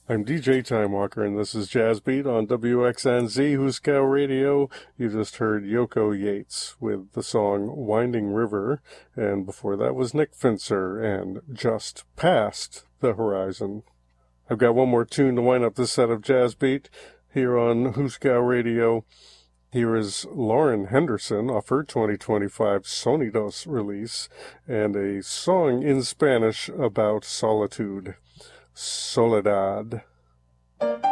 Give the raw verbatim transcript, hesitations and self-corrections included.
I'm D J Time Walker, and this is Jazz Beat on W X N Z Huskow Radio. You just heard Yoko Yates with the song Winding River, and before that was Nick Fincer and Just Past the Horizon. I've got one more tune to wind up this set of Jazz Beat here on Huskow Radio. Here is Lauren Henderson off her twenty twenty-five Sonidos release, and a song in Spanish about solitude. Soledad.